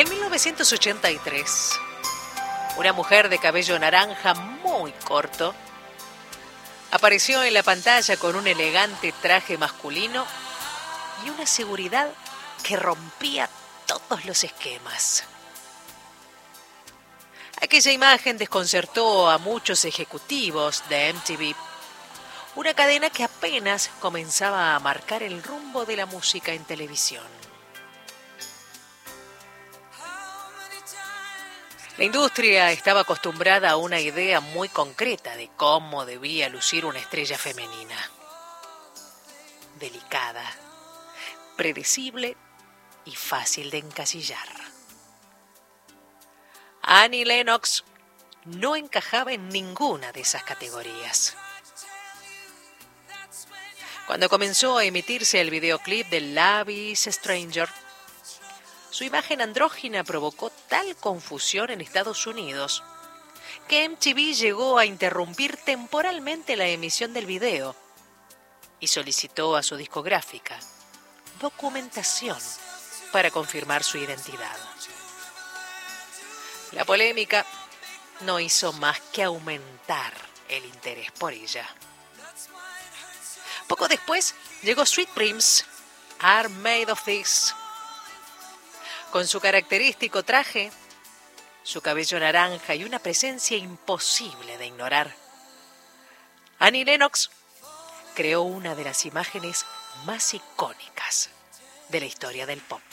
En 1983, una mujer de cabello naranja muy corto apareció en la pantalla con un elegante traje masculino y una seguridad que rompía todos los esquemas. Aquella imagen desconcertó a muchos ejecutivos de MTV, una cadena que apenas comenzaba a marcar el rumbo de la música en televisión. La industria estaba acostumbrada a una idea muy concreta de cómo debía lucir una estrella femenina. Delicada, predecible y fácil de encasillar. Annie Lennox no encajaba en ninguna de esas categorías. Cuando comenzó a emitirse el videoclip de Love is Stranger, su imagen andrógina provocó tal confusión en Estados Unidos que MTV llegó a interrumpir temporalmente la emisión del video y solicitó a su discográfica documentación para confirmar su identidad. La polémica no hizo más que aumentar el interés por ella. Poco después llegó Sweet Dreams Are Made of This. Con su característico traje, su cabello naranja y una presencia imposible de ignorar, Annie Lennox creó una de las imágenes más icónicas de la historia del pop.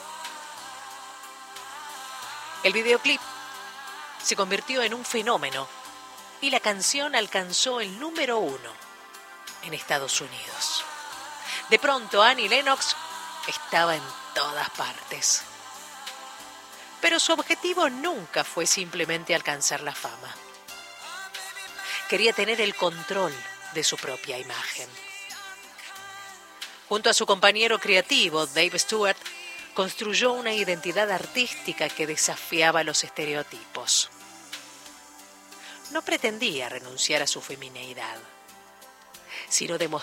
El videoclip se convirtió en un fenómeno y la canción alcanzó el número 1 en Estados Unidos. De pronto, Annie Lennox estaba en todas partes. Pero su objetivo nunca fue simplemente alcanzar la fama. Quería tener el control de su propia imagen. Junto a su compañero creativo, Dave Stewart, construyó una identidad artística que desafiaba los estereotipos. No pretendía renunciar a su femineidad, sino demostrar